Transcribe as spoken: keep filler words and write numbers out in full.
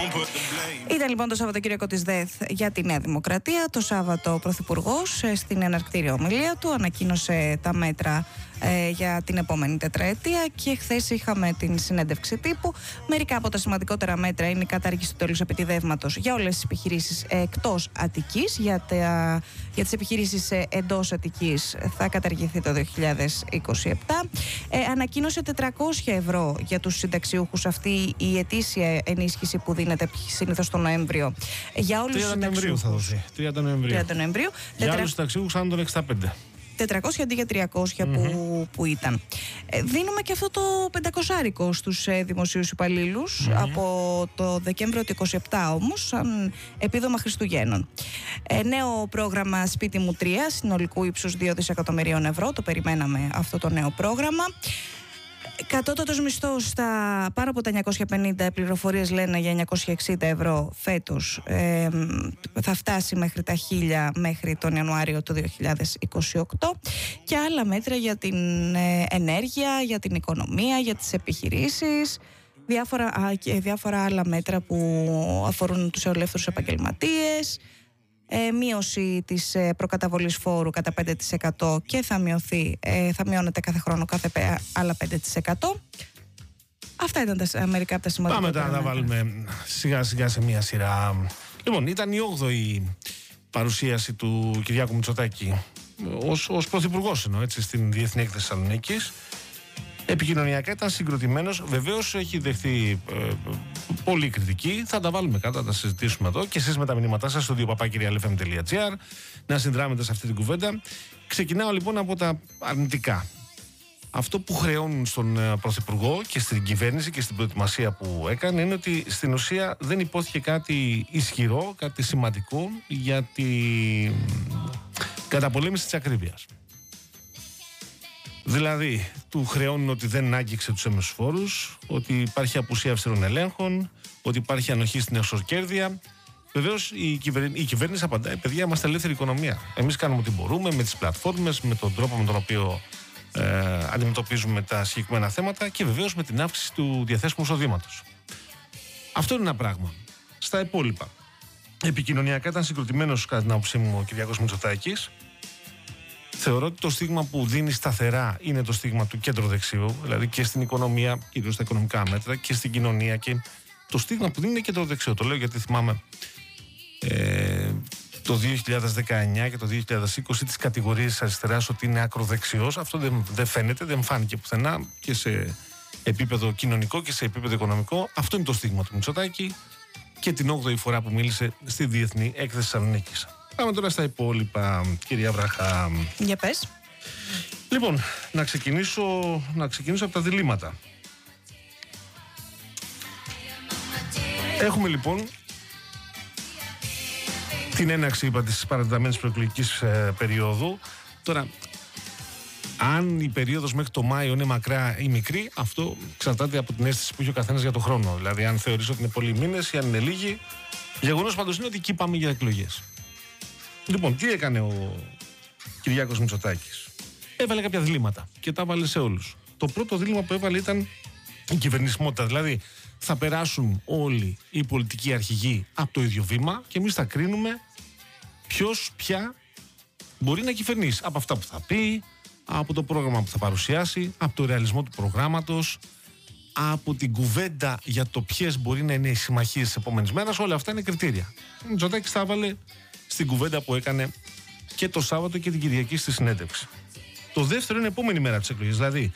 Ήταν λοιπόν το Σαββατοκύριακο της ΔΕΘ για τη Νέα Δημοκρατία. Το Σάββατο ο Πρωθυπουργός στην εναρκτήρια ομιλία του ανακοίνωσε τα μέτρα ε, για την επόμενη τετραετία και χθες είχαμε την συνέντευξη τύπου. Μερικά από τα σημαντικότερα μέτρα είναι η κατάργηση του τέλους επιτιδεύματος για όλες τις επιχειρήσεις εκτός Αττικής. Για, τα, για τις επιχειρήσεις εντός Αττικής θα καταργηθεί το δύο χιλιάδες είκοσι επτά. Ε, ανακοίνωσε τετρακόσια ευρώ για τους συνταξιούχους, αυτή η ετήσια ενίσχυση που δίνεται συνήθως τον Νοέμβριο για όλους τους συνταξιούχους. θα δοθεί. τριάντα Νοεμβρίου. Για άλλους συνταξιούχους άνω των εξήντα πέντε. τετρακόσια αντί για τριακόσια mm-hmm. που, που ήταν. Ε, δίνουμε και αυτό το πεντακόσάρικο στους ε, δημοσίους υπαλλήλους mm-hmm. από το Δεκέμβριο του είκοσι επτά όμως, σαν επίδομα Χριστουγέννων. Ε, νέο πρόγραμμα Σπίτι μου τρία, συνολικού ύψους δύο δισεκατομμυρίων ευρώ. Το περιμέναμε αυτό το νέο πρόγραμμα. Κατώτατος μισθός στα πάνω από τα εννιακόσια πενήντα, πληροφορίες λένε για εννιακόσια εξήντα ευρώ φέτος, ε, θα φτάσει μέχρι τα χίλια μέχρι τον Ιανουάριο του δύο χιλιάδες είκοσι οκτώ, και άλλα μέτρα για την ε, ενέργεια, για την οικονομία, για τις επιχειρήσεις, διάφορα, α, και διάφορα άλλα μέτρα που αφορούν τους ελεύθερους επαγγελματίες. Ε, μείωση της ε, προκαταβολής φόρου κατά πέντε τοις εκατό και θα μειωθεί, ε, θα μειώνεται κάθε χρόνο κάθε πέ, άλλα πέντε τοις εκατό. Αυτά ήταν τα, μερικά από τα σημαντικά. Πάμε τώρα να τα βάλουμε σιγά σιγά σε μία σειρά. Λοιπόν, ήταν η όγδοη παρουσίαση του Κυριάκου Μητσοτάκη ως, ως πρωθυπουργός, εννοώ, έτσι, στην Διεθνή Έκθεση Θεσσαλονίκης. Επικοινωνιακά ήταν συγκροτημένος. Βεβαίως έχει δεχθεί ε, πολύ κριτική. Θα τα βάλουμε κάτω, θα τα συζητήσουμε εδώ. Και εσείς με τα μηνύματά σας στο δύο παπάκια ελ εφ εμ τελεία τζι άρ να συνδράμετε σε αυτή την κουβέντα. Ξεκινάω λοιπόν από τα αρνητικά. Αυτό που χρεώνουν στον Πρωθυπουργό και στην κυβέρνηση και στην προετοιμασία που έκανε είναι ότι στην ουσία δεν υπόθηκε κάτι ισχυρό, κάτι σημαντικό για την καταπολέμηση της ακρίβειας. Δηλαδή, του χρεώνουν ότι δεν άγγιξε τους έμεσους φόρους, ότι υπάρχει απουσία αυστηρών ελέγχων, ότι υπάρχει ανοχή στην εξορκέρδεια. Βεβαίως, η, κυβερ... η κυβέρνηση απαντάει: παιδιά, είμαστε ελεύθερη οικονομία. Εμείς κάνουμε ό,τι μπορούμε με τις πλατφόρμες, με τον τρόπο με τον οποίο ε, αντιμετωπίζουμε τα συγκεκριμένα θέματα και βεβαίως με την αύξηση του διαθέσιμου εισοδήματος. Αυτό είναι ένα πράγμα. Στα υπόλοιπα, επικοινωνιακά ήταν συγκροτημένος, κατά την άποψή μου, ο Κυριάκος Μητσοτάκης. Θεωρώ ότι το στίγμα που δίνει σταθερά είναι το στίγμα του κεντροδεξιού, δηλαδή και στην οικονομία, κυρίως στα οικονομικά μέτρα, και στην κοινωνία. Και το στίγμα που δίνει είναι κεντροδεξιό. Το λέω γιατί θυμάμαι ε, το δύο χιλιάδες δεκαεννιά και το δύο χιλιάδες είκοσι τις κατηγορίες αριστεράς ότι είναι ακροδεξιός. Αυτό δεν, δεν φαίνεται, δεν φάνηκε πουθενά και σε επίπεδο κοινωνικό και σε επίπεδο οικονομικό. Αυτό είναι το στίγμα του Μητσοτάκη και την όγδοη φορά που μίλησε στη Διεθνή Έκθεση Θεσσαλονίκης. Πάμε τώρα στα υπόλοιπα, κυρία Βραχά. Για πες. Λοιπόν, να ξεκινήσω, να ξεκινήσω από τα διλήμματα. Έχουμε λοιπόν την έναρξη, είπα, της παρατεταμένης προεκλογικής ε, περίοδου. Τώρα, αν η περίοδος μέχρι το Μάιο είναι μακρά ή μικρή, αυτό εξαρτάται από την αίσθηση που έχει ο καθένας για το χρόνο. Δηλαδή, αν θεωρείς ότι είναι πολλοί μήνες ή αν είναι λίγοι. Γεγονός πάντως είναι ότι εκεί πάμε για εκλογές. Λοιπόν, τι έκανε ο Κυριάκος Μητσοτάκης? Έβαλε κάποια διλήμματα και τα έβαλε σε όλους. Το πρώτο δίλημμα που έβαλε ήταν η κυβερνησιμότητα. Δηλαδή, θα περάσουν όλοι οι πολιτικοί αρχηγοί από το ίδιο βήμα και εμείς θα κρίνουμε ποιος πια μπορεί να κυβερνήσει. Από αυτά που θα πει, από το πρόγραμμα που θα παρουσιάσει, από το ρεαλισμό του προγράμματος, από την κουβέντα για το ποιες μπορεί να είναι οι συμμαχίες της επόμενης μέρας. Όλα αυτά είναι κριτήρια. Ο Μητσοτάκης τα έβαλε στην κουβέντα που έκανε και το Σάββατο και την Κυριακή στη συνέντευξη. Το δεύτερο είναι η επόμενη μέρα της εκλογής. Δηλαδή,